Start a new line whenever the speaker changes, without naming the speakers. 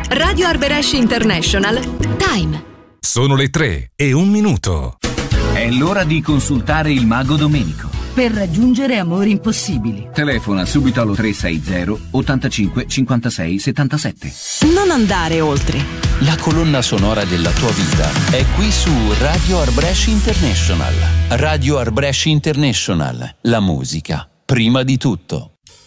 Radio Arbëresh International. Time.
Sono le 3:01.
È l'ora di consultare il mago Domenico.
Per raggiungere amori impossibili.
Telefona subito allo 360 85 56 77.
Non andare oltre.
La colonna sonora della tua vita è qui su Radio Arbëresh International. Radio Arbëresh International. La musica, prima di tutto.